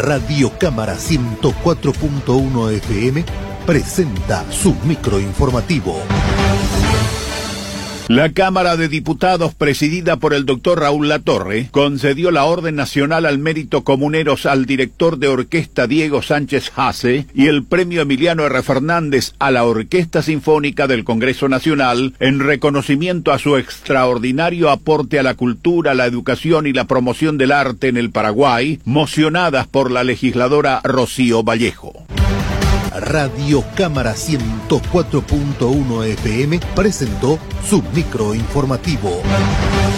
Radio Cámara 104.1 FM presenta su microinformativo. La Cámara de Diputados, presidida por el doctor Raúl Latorre, concedió la Orden Nacional al Mérito Comuneros al director de orquesta Diego Sánchez Hace y el Premio Emiliano R. Fernández a la Orquesta Sinfónica del Congreso Nacional en reconocimiento a su extraordinario aporte a la cultura, la educación y la promoción del arte en el Paraguay, mocionadas por la legisladora Rocío Vallejo. Radio Cámara 104.1 FM presentó su microinformativo.